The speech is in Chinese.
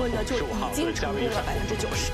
温呢就已经成功了90%。